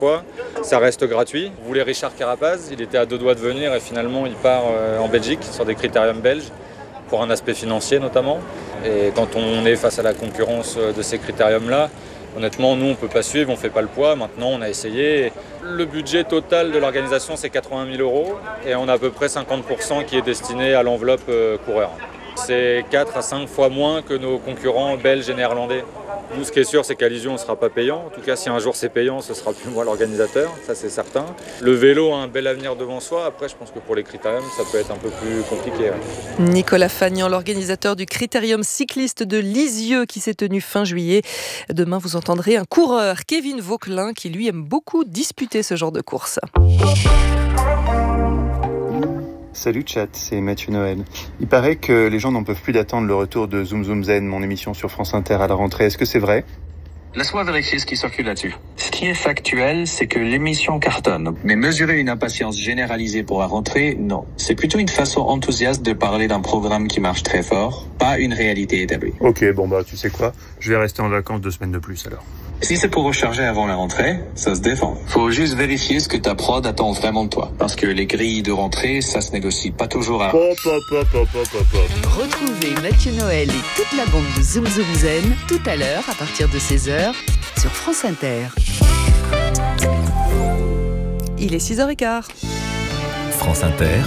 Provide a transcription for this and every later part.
Ça reste gratuit. Vous voulez Richard Carapaz, il était à 2 doigts de venir et finalement il part en Belgique sur des critériums belges pour un aspect financier notamment. Et quand on est face à la concurrence de ces critériums-là, honnêtement, nous on ne peut pas suivre, on ne fait pas le poids. Maintenant on a essayé. Le budget total de l'organisation c'est 80 000 € et on a à peu près 50% qui est destiné à l'enveloppe coureur. C'est 4 à 5 fois moins que nos concurrents belges et néerlandais. Nous, ce qui est sûr, c'est qu'à Lisieux, on ne sera pas payant. En tout cas, si un jour c'est payant, ce sera plus moi l'organisateur, ça c'est certain. Le vélo a un bel avenir devant soi. Après, je pense que pour les critériums, ça peut être un peu plus compliqué. Ouais. Nicolas Fagnan, l'organisateur du Critérium cycliste de Lisieux qui s'est tenu fin juillet. Demain, vous entendrez un coureur, Kevin Vauquelin, qui lui aime beaucoup disputer ce genre de course. Salut chat, c'est Mathieu Noël. Il paraît que les gens n'en peuvent plus d'attendre le retour de Zoom Zoom Zen, mon émission sur France Inter à la rentrée. Est-ce que c'est vrai ? Laisse-moi vérifier ce qui circule là-dessus. Ce qui est factuel, c'est que l'émission cartonne. Mais mesurer une impatience généralisée pour la rentrée, non. C'est plutôt une façon enthousiaste de parler d'un programme qui marche très fort, pas une réalité établie. Ok, bon bah tu sais quoi, je vais rester en vacances 2 semaines de plus alors. Si c'est pour recharger avant la rentrée, ça se défend. Faut juste vérifier ce que ta prod attend vraiment de toi. Parce que les grilles de rentrée, ça se négocie pas toujours à... Retrouvez Mathieu Noël et toute la bande de Zoom Zoom Zen tout à l'heure à partir de 16h sur France Inter. Il est 6h15. France Inter,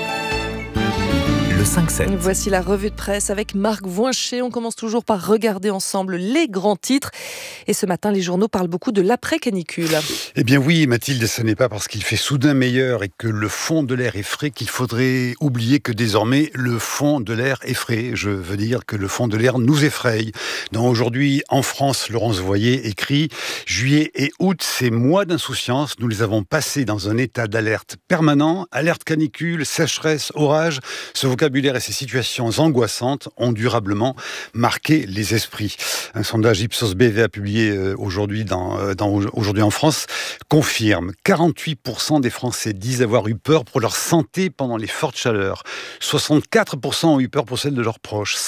le 5-7. Voici la revue de presse avec Marc Voincher. On commence toujours par regarder ensemble les grands titres. Et ce matin, les journaux parlent beaucoup de l'après-canicule. Eh bien oui, Mathilde, ce n'est pas parce qu'il fait soudain meilleur et que le fond de l'air est frais qu'il faudrait oublier que désormais le fond de l'air est frais. Je veux dire que le fond de l'air nous effraie. Dans Aujourd'hui en France, Laurence Voyer écrit « Juillet et août, ces mois d'insouciance, nous les avons passés dans un état d'alerte permanent. Alerte canicule, sécheresse, orage. Ce vocabulaire et ces situations angoissantes ont durablement marqué les esprits. » Un sondage Ipsos BV a publié aujourd'hui Aujourd'hui en France confirme 48% des Français disent avoir eu peur pour leur santé pendant les fortes chaleurs. 64% ont eu peur pour celle de leurs proches.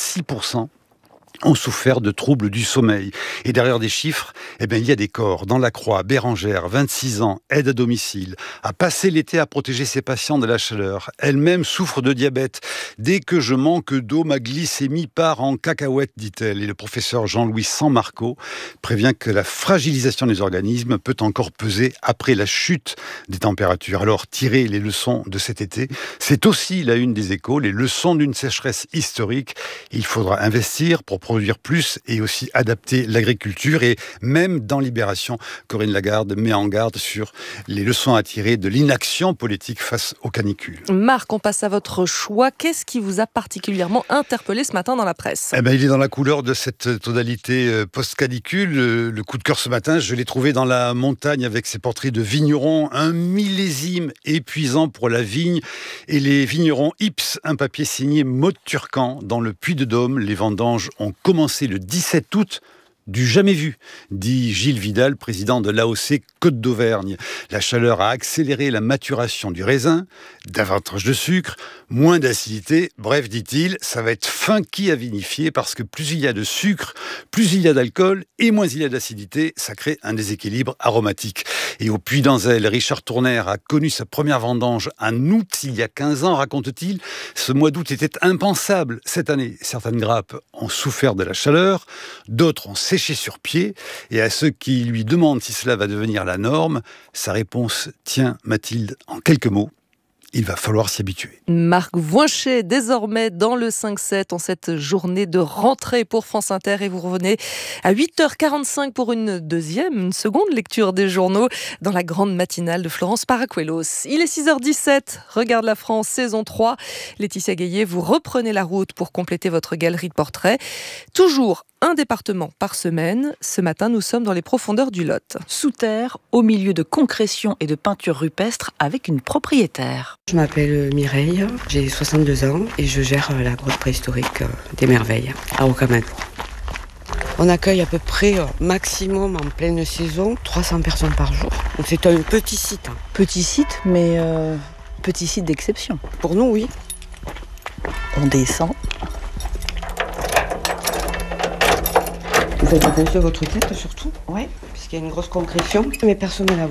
56% ont souffert de troubles du sommeil. Et derrière des chiffres, il y a des corps. Dans la Croix, Bérangère, 26 ans, aide à domicile, a passé l'été à protéger ses patients de la chaleur. Elle-même souffre de diabète. Dès que je manque d'eau, ma glycémie part en cacahuète, dit-elle. Et le professeur Jean-Louis Sanmarco prévient que la fragilisation des organismes peut encore peser après la chute des températures. Alors, tirer les leçons de cet été, c'est aussi la une des Échos, les leçons d'une sécheresse historique. Il faudra investir pour produire plus et aussi adapter l'agriculture. Et même dans Libération, Corinne Lagarde met en garde sur les leçons à tirer de l'inaction politique face aux canicules. Marc, on passe à votre choix. Qu'est-ce qui vous a particulièrement interpellé ce matin dans la presse ? Il est dans la couleur de cette tonalité post-canicule. Le coup de cœur ce matin, je l'ai trouvé dans la montagne avec ses portraits de vignerons. Un millésime épuisant pour la vigne. Et les vignerons Ips, un papier signé Maud Turcan dans le Puy-de-Dôme. Les vendanges ont commencé le 17 août. Du jamais vu, dit Gilles Vidal, président de l'AOC Côte d'Auvergne. La chaleur a accéléré la maturation du raisin, davantage de sucre, moins d'acidité. Bref, dit-il, ça va être funky à vinifier parce que plus il y a de sucre, plus il y a d'alcool et moins il y a d'acidité. Ça crée un déséquilibre aromatique. Et au Puy d'Anzelle, Richard Tournaire a connu sa première vendange en août il y a 15 ans, raconte-t-il. Ce mois d'août était impensable cette année. Certaines grappes ont souffert de la chaleur, d'autres ont séché sur pied, et à ceux qui lui demandent si cela va devenir la norme, sa réponse tient, Mathilde, en quelques mots. Il va falloir s'y habituer. Marc Voincher, désormais dans le 5-7 en cette journée de rentrée pour France Inter. Et vous revenez à 8h45 pour une seconde lecture des journaux dans la grande matinale de Florence Paracuelos. Il est 6h17, Regarde la France, saison 3. Laetitia Gaillet, vous reprenez la route pour compléter votre galerie de portraits. Toujours un département par semaine. Ce matin, nous sommes dans les profondeurs du Lot. Sous terre, au milieu de concrétion et de peinture rupestre, avec une propriétaire. Je m'appelle Mireille, j'ai 62 ans et je gère la grotte préhistorique des Merveilles à Rocamadour. On accueille à peu près maximum en pleine saison 300 personnes par jour. Donc c'est un petit site. Petit site, mais petit site d'exception. Pour nous, oui. On descend. Faites attention à votre tête surtout. Ouais. Puisqu'il y a une grosse concrétion, mais personne ne la voit.